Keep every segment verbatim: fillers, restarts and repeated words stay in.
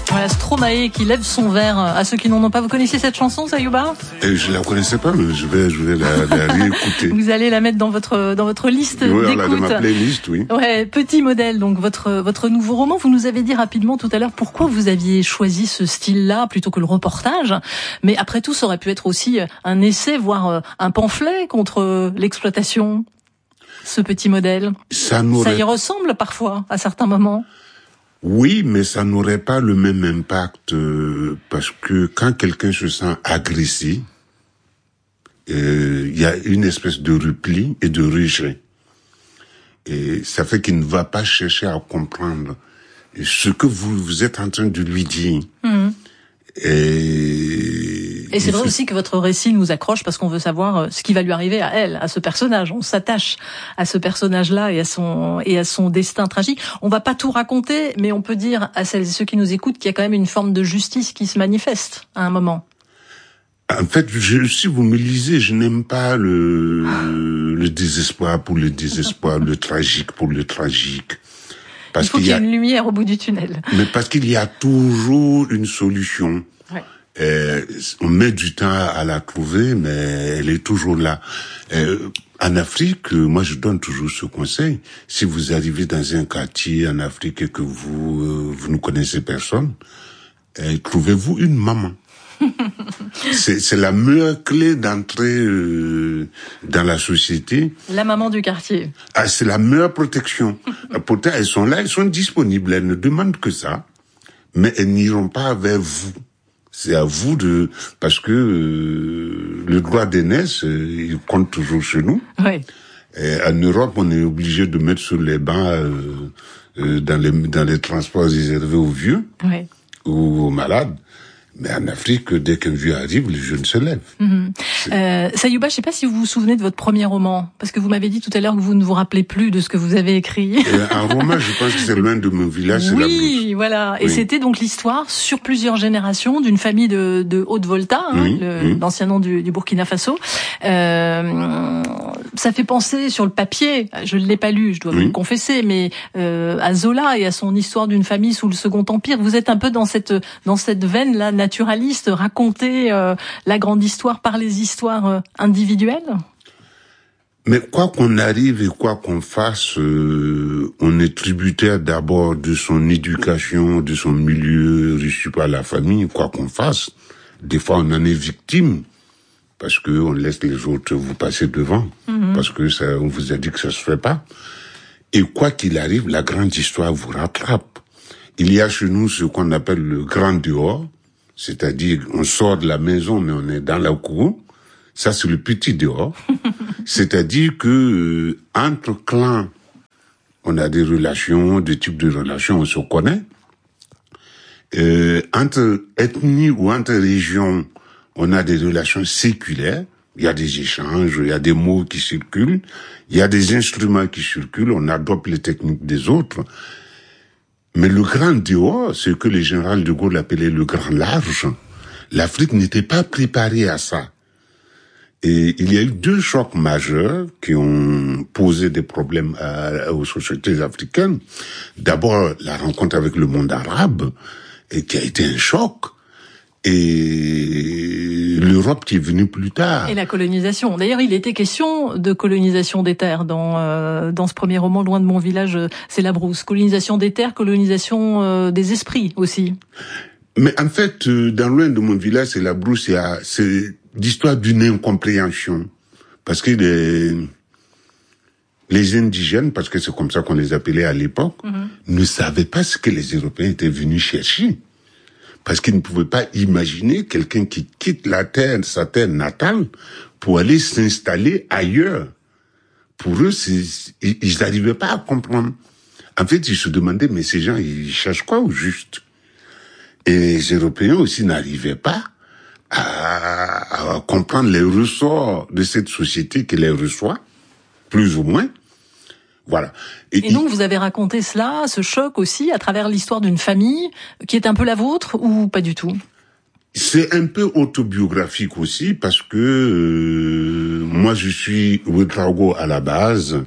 Voilà, Stromae qui lève son verre à ceux qui n'en ont pas. Vous connaissez cette chanson, Sayouba? Et je la connaissais pas, mais je vais, je vais la, la réécouter. Vous allez la mettre dans votre, dans votre liste oui, d'écoute. Dans ma playlist, oui. Ouais, Petit modèle, donc votre, votre nouveau roman. Vous nous avez dit rapidement tout à l'heure pourquoi vous aviez choisi ce style-là plutôt que le reportage. Mais après tout, ça aurait pu être aussi un essai, voire un pamphlet contre l'exploitation. Ce petit modèle. Ça, ça y ressemble parfois, à certains moments. Oui, mais ça n'aurait pas le même impact euh, parce que quand quelqu'un se sent agressé, il euh, y a une espèce de repli et de rejet. Et ça fait qu'il ne va pas chercher à comprendre ce que vous, vous êtes en train de lui dire. Mmh. Et, et c'est vrai aussi que votre récit nous accroche parce qu'on veut savoir ce qui va lui arriver à elle, à ce personnage. On s'attache à ce personnage-là et à son et à son destin tragique. On va pas tout raconter, mais on peut dire à celles et ceux qui nous écoutent qu'il y a quand même une forme de justice qui se manifeste à un moment. En fait, je, si vous me lisez, je n'aime pas le, le désespoir pour le désespoir, le tragique pour le tragique. Parce Il faut qu'il y ait une lumière au bout du tunnel. Mais parce qu'il y a toujours une solution. Ouais. Euh, on met du temps à la trouver, mais elle est toujours là. Euh, en Afrique, moi je donne toujours ce conseil. Si vous arrivez dans un quartier en Afrique et que vous euh, vous ne connaissez personne, euh, trouvez-vous une maman. c'est, c'est la meilleure clé d'entrée euh, dans la société. La maman du quartier. Ah, c'est la meilleure protection. Pourtant, elles sont là, elles sont disponibles. Elles ne demandent que ça, mais elles n'iront pas vers vous. C'est à vous de, parce que euh, le droit d'aînesse, euh, il compte toujours chez nous. Oui. Et en Europe, on est obligé de mettre sur les bancs euh, euh, dans les dans les transports réservés aux vieux oui. ou aux malades. Mais en Afrique, dès qu'un vieux arrive, les jeunes se lèvent. Mmh. Euh, Sayouba, je ne sais pas si vous vous souvenez de votre premier roman, parce que vous m'avez dit tout à l'heure que vous ne vous rappelez plus de ce que vous avez écrit. Euh, un roman, je pense que c'est loin de mon village, c'est oui, la brousse. Voilà. Et oui. C'était donc l'histoire sur plusieurs générations d'une famille de, de Haute-Volta, hein, oui, le, oui. l'ancien nom du, du Burkina Faso. Euh, ça fait penser sur le papier, je ne l'ai pas lu, je dois oui. vous le confesser, mais euh, à Zola et à son histoire d'une famille sous le Second Empire. Vous êtes un peu dans cette dans cette veine-là, naturaliste, raconter euh, la grande histoire par les histoires euh, individuelles. Mais quoi qu'on arrive et quoi qu'on fasse, euh, on est tributaire d'abord de son éducation, de son milieu reçu par la famille, quoi qu'on fasse. Des fois, on en est victime parce que on laisse les autres vous passer devant, mm-hmm. parce que ça, on vous a dit que ça se fait pas. Et quoi qu'il arrive, la grande histoire vous rattrape. Il y a chez nous ce qu'on appelle le grand dehors, c'est-à-dire on sort de la maison mais on est dans la cour. Ça, c'est le petit dehors. C'est-à-dire que euh, entre clans, on a des relations, des types de relations, on se connaît. Euh, entre ethnies ou entre régions, on a des relations séculaires. Il y a des échanges, il y a des mots qui circulent, il y a des instruments qui circulent, on adopte les techniques des autres. Mais le grand dehors, ce que le général de Gaulle appelait le grand large, l'Afrique n'était pas préparée à ça. Et il y a eu deux chocs majeurs qui ont posé des problèmes à, aux sociétés africaines. D'abord, la rencontre avec le monde arabe, et qui a été un choc. Et l'Europe qui est venue plus tard. Et la colonisation. D'ailleurs, il était question de colonisation des terres dans euh, dans ce premier roman, Loin de mon village, c'est la brousse. Colonisation des terres, colonisation euh, des esprits aussi. Mais en fait, dans Loin de mon village, c'est la brousse, c'est, c'est l'histoire d'une incompréhension. Parce que les, les indigènes, parce que c'est comme ça qu'on les appelait à l'époque, mm-hmm. ne savaient pas ce que les Européens étaient venus chercher. Parce qu'ils ne pouvaient pas imaginer quelqu'un qui quitte la terre, sa terre natale, pour aller s'installer ailleurs. Pour eux, c'est, ils n'arrivaient pas à comprendre. En fait, ils se demandaient, mais ces gens, ils cherchent quoi au juste? Et les Européens aussi n'arrivaient pas à, à comprendre les ressorts de cette société qui les reçoit, plus ou moins. Voilà. Et, et donc, il... vous avez raconté cela, ce choc aussi, à travers l'histoire d'une famille qui est un peu la vôtre, ou pas du tout? C'est un peu autobiographique aussi, parce que euh, moi, je suis Ouédraogo à la base,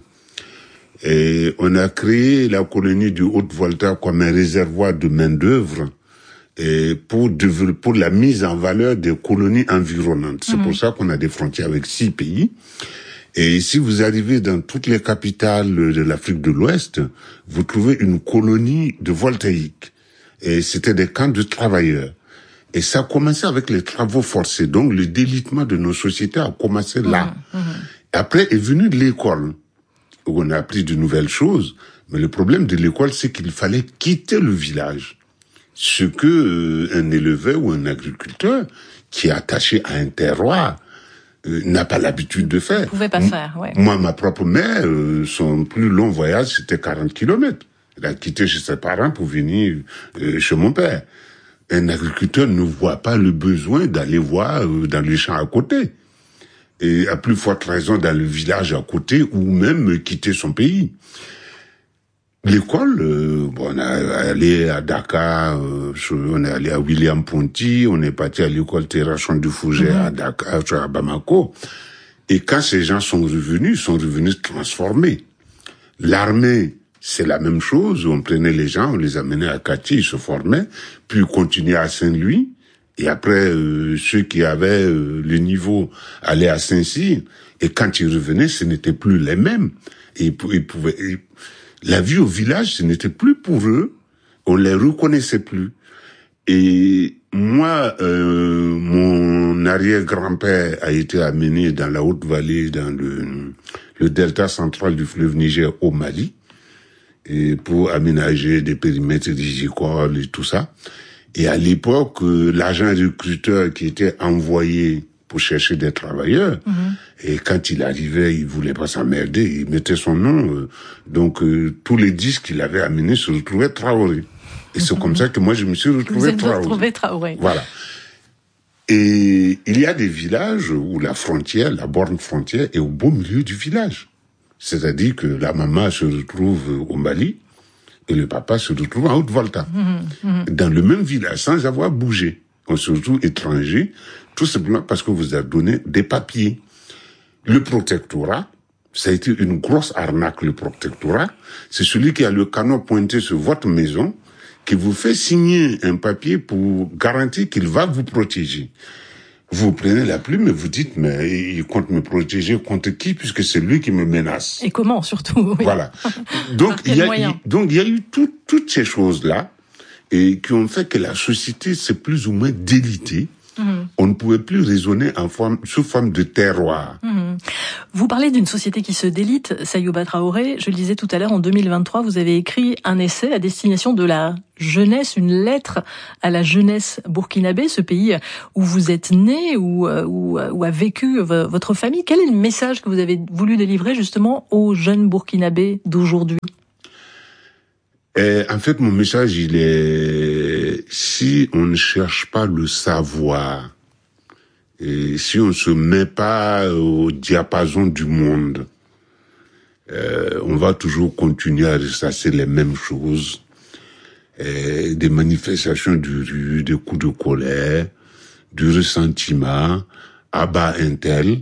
et on a créé la colonie du Haute-Volta comme un réservoir de main-d'œuvre. et pour développer, pour la mise en valeur des colonies environnantes. C'est mmh. pour ça qu'on a des frontières avec six pays. Et si vous arrivez dans toutes les capitales de l'Afrique de l'Ouest, vous trouvez une colonie de voltaïque. Et c'était des camps de travailleurs. Et ça a commencé avec les travaux forcés. Donc le délitement de nos sociétés a commencé là. Mmh, mmh. Après est venue l'école, où on a appris de nouvelles choses. Mais le problème de l'école, c'est qu'il fallait quitter le village. Ce que euh, un éleveur ou un agriculteur qui est attaché à un terroir euh, n'a pas l'habitude de faire. Vous pouvez pas M- faire, ouais. Moi, ma propre mère, euh, son plus long voyage, c'était quarante kilomètres. Elle a quitté chez ses parents pour venir euh, chez mon père. Un agriculteur ne voit pas le besoin d'aller voir euh, dans les champs à côté. Et à plus forte raison dans le village à côté ou même quitter son pays. L'école, euh, bon, on est allé à Dakar, euh, on est allé à William Ponty, on est parti à l'école Terrachon du Fougé mmh. à Dakar, à Bamako. Et quand ces gens sont revenus, ils sont revenus transformés. L'armée, c'est la même chose. On prenait les gens, on les amenait à Kati, ils se formaient, puis ils continuaient à Saint-Louis. Et après, euh, ceux qui avaient euh, le niveau allaient à Saint-Cyr. Et quand ils revenaient, ce n'était plus les mêmes. Et ils, ils pouvaient... Ils, La vie au village, ce n'était plus pour eux. On les reconnaissait plus. Et moi, euh, mon arrière-grand-père a été amené dans la Haute-Vallée, dans le, le delta central du fleuve Niger au Mali, et pour aménager des périmètres rizicoles et tout ça. Et à l'époque, l'agent recruteur qui était envoyé pour chercher des travailleurs. Mmh. Et quand il arrivait, il voulait pas s'emmerder, il mettait son nom. Euh, donc, euh, tous les disques qu'il avait amenés se retrouvaient Traoré. Et mmh. c'est comme ça que moi, je me suis retrouvé Vous Traoré. retrouvé Traoré. Voilà. Et il y a des villages où la frontière, la borne frontière est au beau milieu du village. C'est-à-dire que la maman se retrouve au Mali et le papa se retrouve en Haute-Volta. Mmh. Mmh. Dans le même village, sans avoir bougé. On se retrouve étranger, tout simplement parce que vous avez donné des papiers. Le protectorat, ça a été une grosse arnaque, le protectorat. C'est celui qui a le canon pointé sur votre maison, qui vous fait signer un papier pour garantir qu'il va vous protéger. Vous prenez la plume et vous dites, mais il compte me protéger contre qui, puisque c'est lui qui me menace. Et comment, surtout, oui. Voilà. Donc, il y a, il, donc, il y a eu tout, toutes ces choses-là, et qui ont fait que la société s'est plus ou moins délitée. Mmh. On ne pouvait plus raisonner en forme, sous forme de terroir. Mmh. Vous parlez d'une société qui se délite, Sayouba Traoré. Je le disais tout à l'heure, en deux mille vingt-trois, vous avez écrit un essai à destination de la jeunesse, une lettre à la jeunesse burkinabé, ce pays où vous êtes né, où, où, où a vécu votre famille. Quel est le message que vous avez voulu délivrer justement aux jeunes burkinabés d'aujourd'hui ? Et en fait, mon message, il est, si on ne cherche pas le savoir, et si on se met pas au diapason du monde, euh, on va toujours continuer à ressasser les mêmes choses, et des manifestations du rue, des coups de colère, du ressentiment, abat un tel.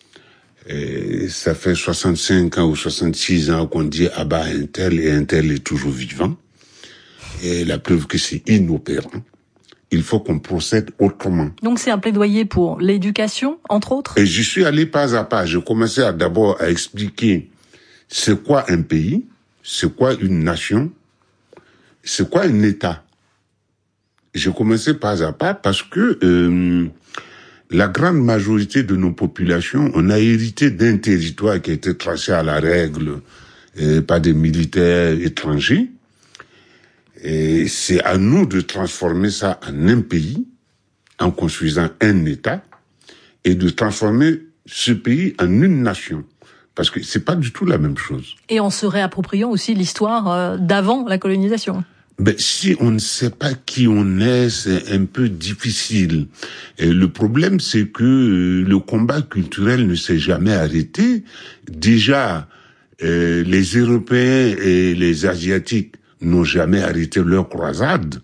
Et ça fait soixante-cinq ans ou soixante-six ans qu'on dit ah bah un tel et un tel est toujours vivant. Et la preuve que c'est inopérant. Il faut qu'on procède autrement. Donc c'est un plaidoyer pour l'éducation, entre autres. Et je suis allé pas à pas. Je commençais à d'abord à expliquer c'est quoi un pays, c'est quoi une nation, c'est quoi un État. J'ai commencé pas à pas parce que euh, la grande majorité de nos populations, on a hérité d'un territoire qui a été tracé à la règle euh, par des militaires étrangers. Et c'est à nous de transformer ça en un pays, en construisant un État, et de transformer ce pays en une nation. Parce que c'est pas du tout la même chose. Et en se réappropriant aussi l'histoire d'avant la colonisation. Ben, si on ne sait pas qui on est, c'est un peu difficile. Et le problème, c'est que le combat culturel ne s'est jamais arrêté. Déjà, euh, les Européens et les Asiatiques n'ont jamais arrêté leur croisade.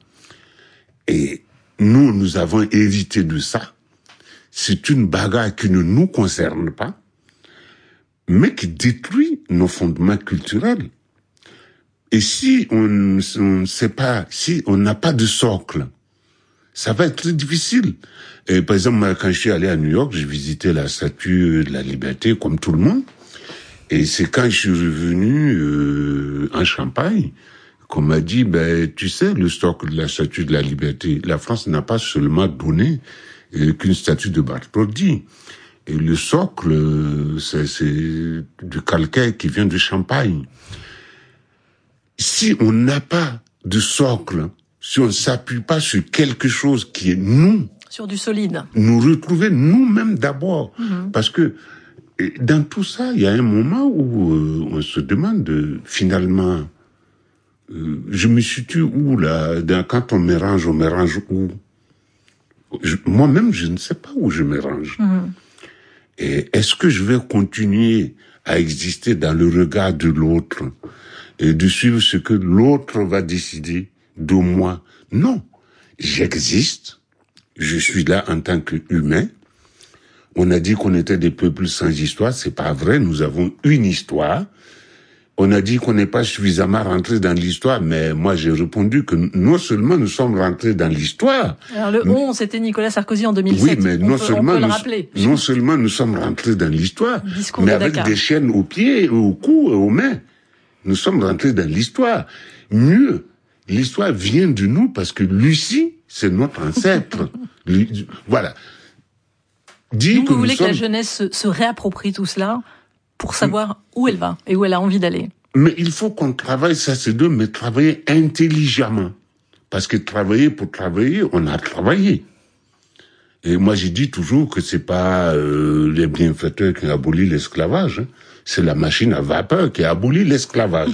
Et nous, nous avons hérité de ça. C'est une bagarre qui ne nous concerne pas, mais qui détruit nos fondements culturels. Et si on ne sait pas, si on n'a pas de socle, ça va être très difficile. Et par exemple, moi, quand je suis allé à New York, j'ai visité la statue de la Liberté, comme tout le monde. Et c'est quand je suis revenu euh, en Champagne qu'on m'a dit, ben, tu sais, le socle de la statue de la Liberté, la France n'a pas seulement donné euh, qu'une statue de Bartholdi. Et le socle, c'est, c'est du calcaire qui vient de Champagne. Si on n'a pas de socle, si on ne s'appuie pas sur quelque chose qui est nous, sur du solide, nous retrouver nous-mêmes d'abord, mmh. Parce que dans tout ça, il y a un moment où euh, on se demande euh, finalement, euh, je me situe où là? Dans, quand on me range, on me range où? Je, moi-même, je ne sais pas où je me range. Mmh. Et est-ce que je vais continuer à exister dans le regard de l'autre et de suivre ce que l'autre va décider de moi? Non, j'existe, je suis là en tant qu'humain. On a dit qu'on était des peuples sans histoire, c'est pas vrai, nous avons une histoire. On a dit qu'on n'est pas suffisamment rentré dans l'histoire, mais moi j'ai répondu que non seulement nous sommes rentrés dans l'histoire. Alors le on, c'était Nicolas Sarkozy en deux mille sept. Oui, mais non peut, seulement nous, non seulement nous sommes rentrés dans l'histoire, mais avec Dakar. des chaînes aux pieds, au cou et aux mains. Nous sommes rentrés dans l'histoire. Mieux, l'histoire vient de nous parce que Lucie, c'est notre ancêtre. Voilà. Dit Donc que vous voulez sommes... que la jeunesse se, se réapproprie tout cela pour savoir où elle va et où elle a envie d'aller. Mais il faut qu'on travaille, ça c'est deux, mais travailler intelligemment. Parce que travailler pour travailler, on a travaillé. Et moi j'ai dit toujours que c'est pas euh, les bienfaiteurs qui ont aboli l'esclavage, hein. C'est la machine à vapeur qui a aboli l'esclavage.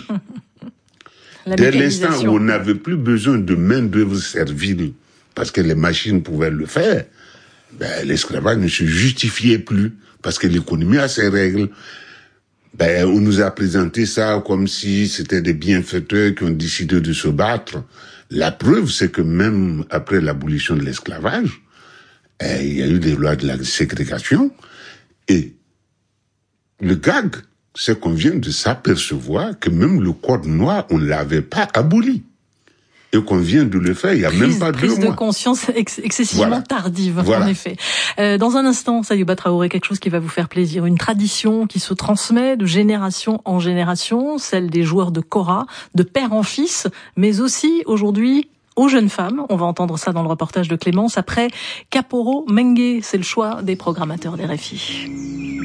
Dès l'instant où on n'avait plus besoin de main-d'œuvre servile, parce que les machines pouvaient le faire, ben, l'esclavage ne se justifiait plus, parce que l'économie a ses règles. Ben, on nous a présenté ça comme si c'était des bienfaiteurs qui ont décidé de se battre. La preuve, c'est que même après l'abolition de l'esclavage, eh, il y a eu des lois de la ségrégation, et le gag, c'est qu'on vient de s'apercevoir que même le code noir, on ne l'avait pas aboli. Et qu'on vient de le faire il y a prise, même pas deux mois. Prise de conscience ex- excessivement voilà. tardive, voilà. En effet. Euh, dans un instant, Sayouba Traoré, quelque chose qui va vous faire plaisir. Une tradition qui se transmet de génération en génération, celle des joueurs de kora, de père en fils, mais aussi aujourd'hui aux jeunes femmes. On va entendre ça dans le reportage de Clémence. Après Kaporo Mengue, c'est le choix des programmateurs des R F I.